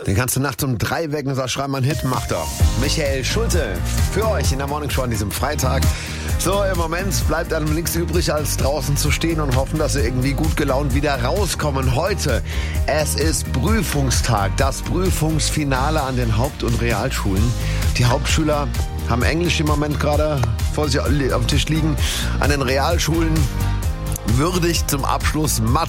Den ganze Nacht um 3 wecken, sagt, schreib mal einen Hit, macht er. Michael Schulte für euch in der Morning Show an diesem Freitag. So, im Moment bleibt einem nichts übrig, als draußen zu stehen und hoffen, dass sie irgendwie gut gelaunt wieder rauskommen. Heute, es ist Prüfungstag, das Prüfungsfinale an den Haupt- und Realschulen. Die Hauptschüler haben Englisch im Moment gerade vor sich auf dem Tisch liegen. An den Realschulen würdig zum Abschluss Mathe.